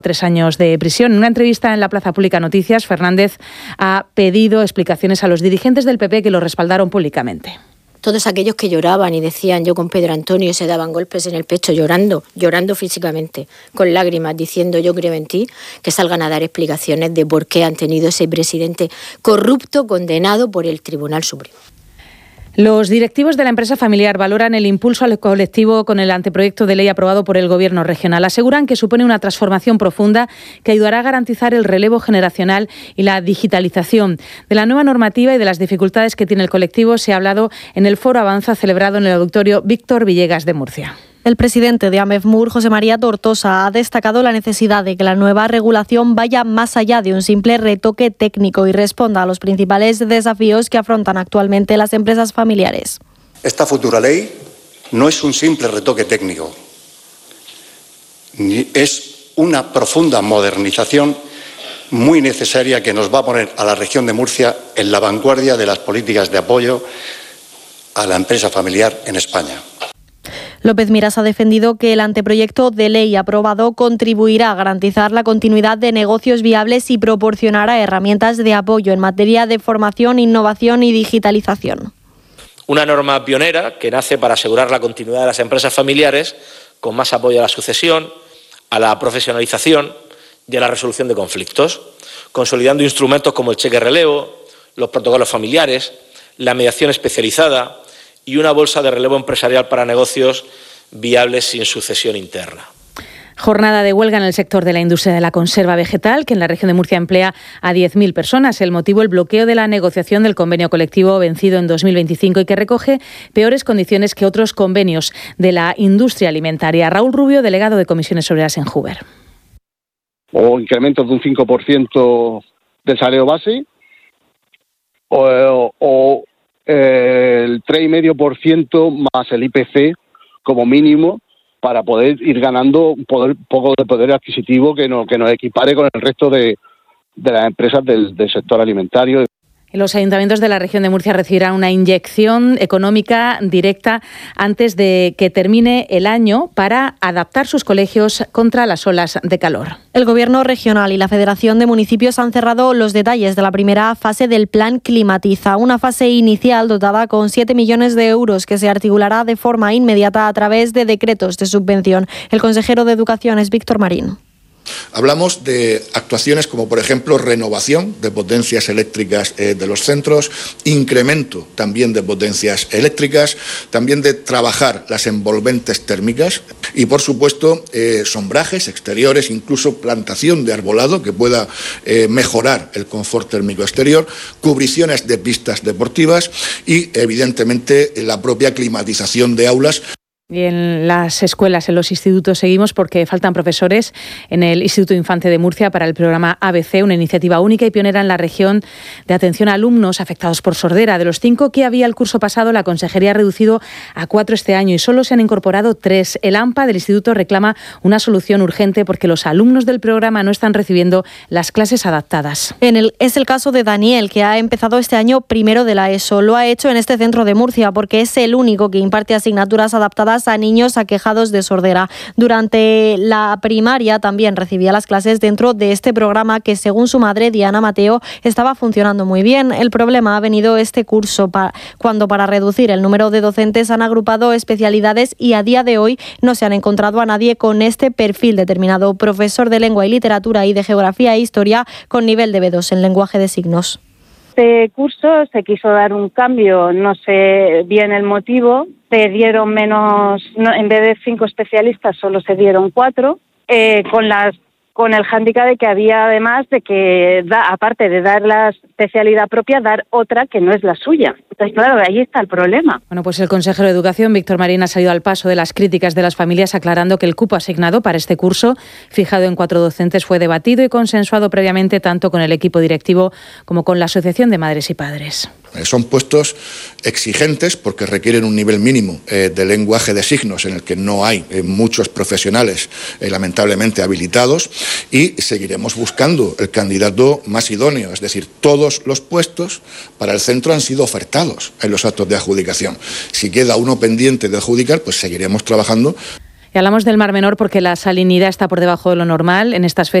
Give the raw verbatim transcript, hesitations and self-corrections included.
Tres años de prisión. En una entrevista en la Plaza Pública Noticias, Fernández ha pedido explicaciones a los dirigentes del P P que lo respaldaron públicamente. Todos aquellos que lloraban y decían yo con Pedro Antonio, se daban golpes en el pecho llorando, llorando físicamente, con lágrimas, diciendo yo creo en ti, que salgan a dar explicaciones de por qué han tenido ese presidente corrupto condenado por el Tribunal Supremo. Los directivos de la empresa familiar valoran el impulso al colectivo con el anteproyecto de ley aprobado por el Gobierno regional. Aseguran que supone una transformación profunda que ayudará a garantizar el relevo generacional y la digitalización. De la nueva normativa y de las dificultades que tiene el colectivo se ha hablado en el Foro Avanza celebrado en el Auditorio Víctor Villegas de Murcia. El presidente de AMEFMUR, José María Tortosa, ha destacado la necesidad de que la nueva regulación vaya más allá de un simple retoque técnico y responda a los principales desafíos que afrontan actualmente las empresas familiares. Esta futura ley no es un simple retoque técnico, es una profunda modernización muy necesaria que nos va a poner a la región de Murcia en la vanguardia de las políticas de apoyo a la empresa familiar en España. López Miras ha defendido que el anteproyecto de ley aprobado contribuirá a garantizar la continuidad de negocios viables y proporcionará herramientas de apoyo en materia de formación, innovación y digitalización. Una norma pionera que nace para asegurar la continuidad de las empresas familiares con más apoyo a la sucesión, a la profesionalización y a la resolución de conflictos, consolidando instrumentos como el cheque relevo, los protocolos familiares, la mediación especializada y una bolsa de relevo empresarial para negocios viables sin sucesión interna. Jornada de huelga en el sector de la industria de la conserva vegetal, que en la región de Murcia emplea a diez mil personas. El motivo, el bloqueo de la negociación del convenio colectivo vencido en dos mil veinticinco y que recoge peores condiciones que otros convenios de la industria alimentaria. Raúl Rubio, delegado de Comisiones Obreras en Hoover. O incrementos de un cinco por ciento del salario base o... o el tres coma cinco por ciento más el I P C como mínimo para poder ir ganando un poder, poco de poder adquisitivo que nos, que nos equipare con el resto de, de las empresas del, del sector alimentario. Los ayuntamientos de la región de Murcia recibirán una inyección económica directa antes de que termine el año para adaptar sus colegios contra las olas de calor. El Gobierno regional y la Federación de Municipios han cerrado los detalles de la primera fase del Plan Climatiza, una fase inicial dotada con siete millones de euros que se articulará de forma inmediata a través de decretos de subvención. El consejero de Educación es Víctor Marín. Hablamos de actuaciones como, por ejemplo, renovación de potencias eléctricas eh, de los centros, incremento también de potencias eléctricas, también de trabajar las envolventes térmicas y, por supuesto, eh, sombrajes exteriores, incluso plantación de arbolado que pueda eh, mejorar el confort térmico exterior, cubriciones de pistas deportivas y, evidentemente, la propia climatización de aulas. Y en las escuelas, en los institutos seguimos porque faltan profesores en el Instituto Infante de Murcia para el programa A B C, una iniciativa única y pionera en la región de atención a alumnos afectados por sordera. De los cinco que había el curso pasado, la Consejería ha reducido a cuatro este año y solo se han incorporado tres. El A M P A del instituto reclama una solución urgente porque los alumnos del programa no están recibiendo las clases adaptadas. En el, es el caso de Daniel, que ha empezado este año primero de la ESO. Lo ha hecho en este centro de Murcia porque es el único que imparte asignaturas adaptadas a niños aquejados de sordera. Durante la primaria también recibía las clases dentro de este programa que, según su madre, Diana Mateo, estaba funcionando muy bien. El problema ha venido este curso pa- cuando para reducir el número de docentes han agrupado especialidades y a día de hoy no se han encontrado a nadie con este perfil determinado, profesor de lengua y literatura y de geografía e historia con nivel de B dos en lenguaje de signos. Este curso se quiso dar un cambio, no sé bien el motivo, se dieron menos, no, en vez de cinco especialistas solo se dieron cuatro, eh, con las con el hándicap de que había además de que, da, aparte de dar la especialidad propia, dar otra que no es la suya. Entonces, claro, ahí está el problema. Bueno, pues el consejero de Educación, Víctor Marín, ha salido al paso de las críticas de las familias, aclarando que el cupo asignado para este curso, fijado en cuatro docentes, fue debatido y consensuado previamente tanto con el equipo directivo como con la Asociación de Madres y Padres. Son puestos exigentes porque requieren un nivel mínimo eh, de lenguaje de signos en el que no hay eh, muchos profesionales eh, lamentablemente habilitados, y seguiremos buscando el candidato más idóneo, es decir, todos los puestos para el centro han sido ofertados en los actos de adjudicación. Si queda uno pendiente de adjudicar, pues seguiremos trabajando. Y hablamos del Mar Menor porque la salinidad está por debajo de lo normal en estas fechas.